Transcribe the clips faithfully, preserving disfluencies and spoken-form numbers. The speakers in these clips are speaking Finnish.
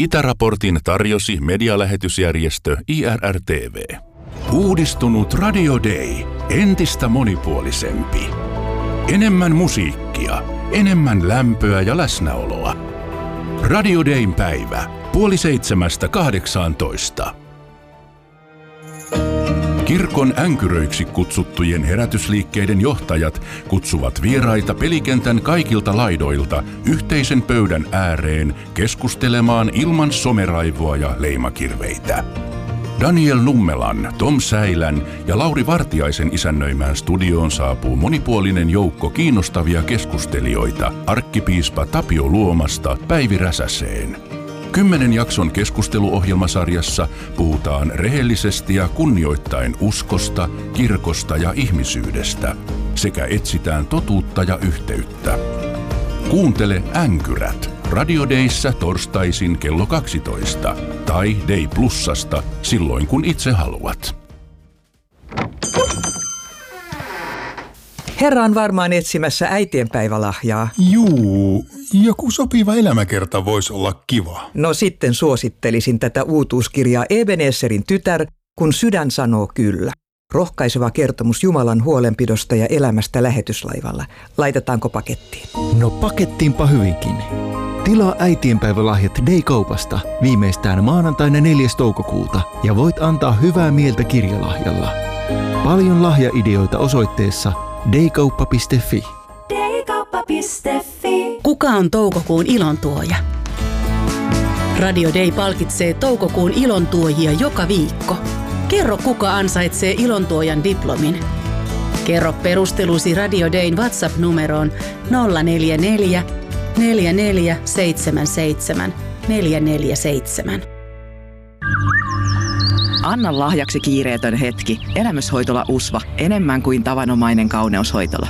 Itäraportin tarjosi medialähetysjärjestö I R R T V. Uudistunut Radio Day. Entistä monipuolisempi. Enemmän musiikkia, enemmän lämpöä ja läsnäoloa. Radio Dayn päivä. Puoli seitsemästä kahdeksaantoista. Kirkon änkyröiksi kutsuttujen herätysliikkeiden johtajat kutsuvat vieraita pelikentän kaikilta laidoilta yhteisen pöydän ääreen keskustelemaan ilman someraivoa ja leimakirveitä. Daniel Nummelan, Tom Säilän ja Lauri Vartiaisen isännöimään studioon saapuu monipuolinen joukko kiinnostavia keskustelijoita arkkipiispa Tapio Luomasta Päivi Räsäseen. Kymmenen jakson keskusteluohjelmasarjassa puhutaan rehellisesti ja kunnioittaen uskosta, kirkosta ja ihmisyydestä sekä etsitään totuutta ja yhteyttä. Kuuntele Änkyrät Radio Dayssä torstaisin kello kaksitoista tai Day Plusasta silloin kun itse haluat. Herra on varmaan etsimässä äitienpäivälahjaa. Juu, joku sopiva elämäkerta voisi olla kiva. No sitten suosittelisin tätä uutuuskirjaa Ebenezerin tytär, kun sydän sanoo kyllä. Rohkaiseva kertomus Jumalan huolenpidosta ja elämästä lähetyslaivalla. Laitetaanko pakettiin? No pakettiinpa hyvinkin. Tilaa äitienpäivälahjat Day-kaupasta viimeistään maanantaina neljäs toukokuuta ja voit antaa hyvää mieltä kirjalahjalla. Paljon lahjaideoita osoitteessa daykauppa piste fi. daykauppa piste fi. Kuka on toukokuun ilontuoja? Radio Day palkitsee toukokuun ilontuojia joka viikko. Kerro, kuka ansaitsee ilontuojan diplomin. Kerro perustelusi Radio Dayn WhatsApp-numeroon nolla neljä neljä, neljä neljä seitsemän seitsemän, neljä neljä seitsemän. Anna lahjaksi kiireetön hetki. Elämyshoitola U S V A. Enemmän kuin tavanomainen kauneushoitola.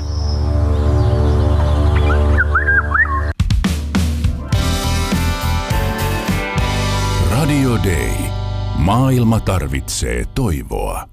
Radio Day. Maailma tarvitsee toivoa.